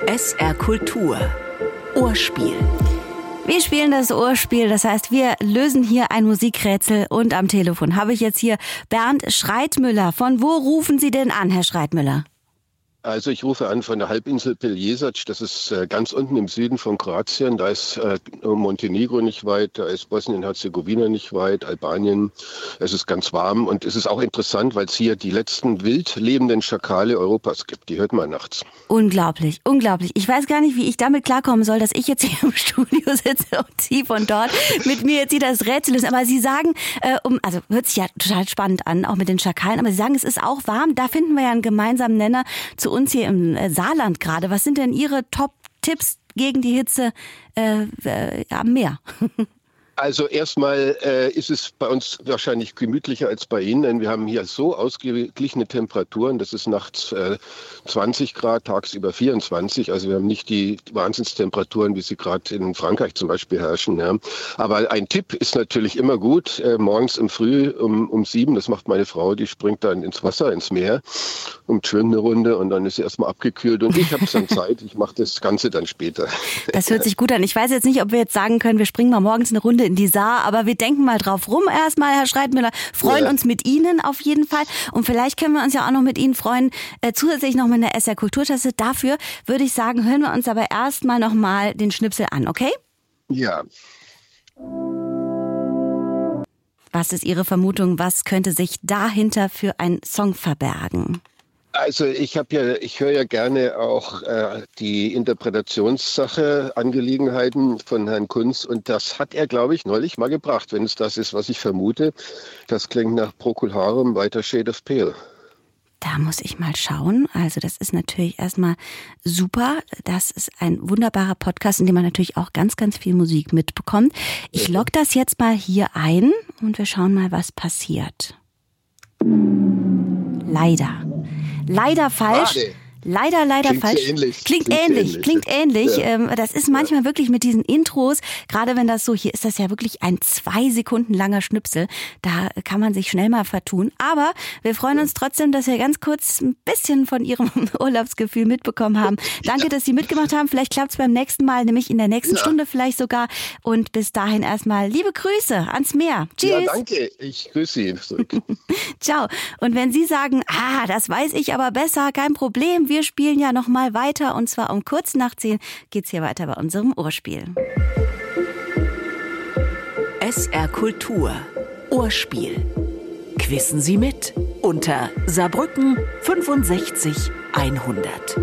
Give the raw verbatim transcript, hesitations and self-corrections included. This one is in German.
S R Kultur. Ohrspiel. Wir spielen das Ohrspiel, das heißt, wir lösen hier ein Musikrätsel und am Telefon habe ich jetzt hier Bernd Schreitmüller. Von wo rufen Sie denn an, Herr Schreitmüller? Also ich rufe an von der Halbinsel Peljesac, das ist äh, ganz unten im Süden von Kroatien. Da ist äh, Montenegro nicht weit, da ist Bosnien-Herzegowina nicht weit, Albanien. Es ist ganz warm und es ist auch interessant, weil es hier die letzten wild lebenden Schakale Europas gibt. Die hört man nachts. Unglaublich, unglaublich. Ich weiß gar nicht, wie ich damit klarkommen soll, dass ich jetzt hier im Studio sitze und Sie von dort mit mir jetzt hier das Rätsel lösen. Aber Sie sagen, äh, um, also hört sich ja total spannend an, auch mit den Schakalen, aber Sie sagen, es ist auch warm. Da finden wir ja einen gemeinsamen Nenner zu uns hier im Saarland gerade. Was sind denn Ihre Top-Tipps gegen die Hitze äh, äh, am Meer? Also erstmal äh, ist es bei uns wahrscheinlich gemütlicher als bei Ihnen, denn wir haben hier so ausgeglichene Temperaturen. Das ist nachts äh, zwanzig Grad, tagsüber vierundzwanzig. Also wir haben nicht die Wahnsinnstemperaturen, wie sie gerade in Frankreich zum Beispiel herrschen. Ja. Aber ein Tipp ist natürlich immer gut, äh, morgens im Früh um, um sieben, das macht meine Frau, die springt dann ins Wasser, ins Meer und schwimmt eine Runde und dann ist sie erstmal abgekühlt. Und ich habe dann Zeit, ich mache das Ganze dann später. Das hört sich gut an. Ich weiß jetzt nicht, ob wir jetzt sagen können, wir springen mal morgens eine Runde in die Saar, aber wir denken mal drauf rum erstmal, Herr Schreitmüller, freuen ja. uns mit Ihnen auf jeden Fall und vielleicht können wir uns ja auch noch mit Ihnen freuen, äh, zusätzlich noch mit einer S R Kulturtasse. Dafür würde ich sagen, hören wir uns aber erstmal noch mal den Schnipsel an, okay? Ja. Was ist Ihre Vermutung, was könnte sich dahinter für ein Song verbergen? Also ich habe ja, ich höre ja gerne auch äh, die Interpretationssache, Angelegenheiten von Herrn Kunz und das hat er, glaube ich, neulich mal gebracht, wenn es das ist, was ich vermute. Das klingt nach Procol Harum, weiter Shade of Pale. Da muss ich mal schauen. Also das ist natürlich erstmal super. Das ist ein wunderbarer Podcast, in dem man natürlich auch ganz, ganz viel Musik mitbekommt. Ich logge das jetzt mal hier ein und wir schauen mal, was passiert. Leider. Leider falsch. Schade. Leider, leider Klingt falsch. Ähnlich. Klingt, Klingt ähnlich, ähnlich. klingt ähnlich. Ja. Ähm, das ist manchmal ja. wirklich mit diesen Intros, gerade wenn das so, hier ist das ja wirklich ein zwei Sekunden langer Schnipsel, da kann man sich schnell mal vertun. Aber wir freuen uns trotzdem, dass wir ganz kurz ein bisschen von Ihrem Urlaubsgefühl mitbekommen haben. Danke, ja. dass Sie mitgemacht haben. Vielleicht klappt es beim nächsten Mal, nämlich in der nächsten ja. Stunde vielleicht sogar. Und bis dahin erstmal liebe Grüße ans Meer. Tschüss. Ja, danke. Ich grüße Sie zurück. Ciao. Und wenn Sie sagen, ah, das weiß ich aber besser, kein Problem. Wir spielen ja noch mal weiter und zwar um kurz nach zehn geht's hier weiter bei unserem Ohrspiel. S R Kultur. Ohrspiel. Quissen Sie mit unter Saarbrücken fünfundsechzig hundert.